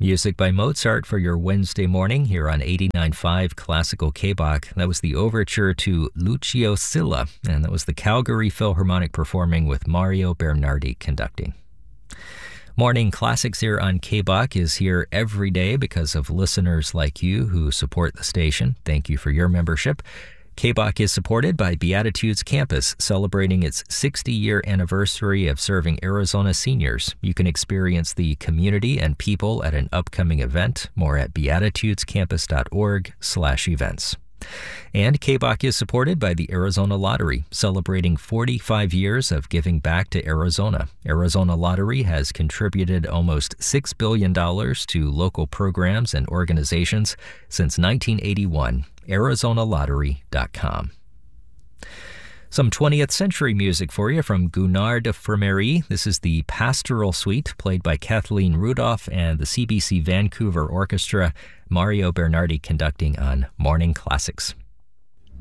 Music by Mozart for your Wednesday morning here on 89.5 Classical K-Bach. That was the overture to Lucio Silla, and that was the Calgary Philharmonic performing with Mario Bernardi conducting. Morning Classics here on K-Bach is here every day because of listeners like you who support the station. Thank you for your membership. K-Bach is supported by Beatitudes Campus, celebrating its 60-year anniversary of serving Arizona seniors. You can experience the community and people at an upcoming event. More at beatitudescampus.org/events. And K-Bach is supported by the Arizona Lottery, celebrating 45 years of giving back to Arizona. Arizona Lottery has contributed almost $6 billion to local programs and organizations since 1981. ArizonaLottery.com. Some 20th century music for you from Gunnar de Framery. This is the Pastoral Suite, played by Kathleen Rudolph and the CBC Vancouver Orchestra. Mario Bernardi conducting on Morning Classics.